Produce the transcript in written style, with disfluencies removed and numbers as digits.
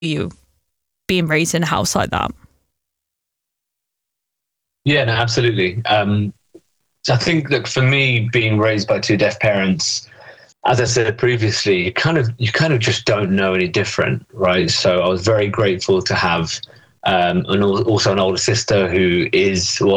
you being raised in a house like that? Yeah, no, absolutely. So I think that for me, being raised by two deaf parents, as I said previously, you kind of just don't know any different, right? So I was very grateful to have also an older sister who is, well,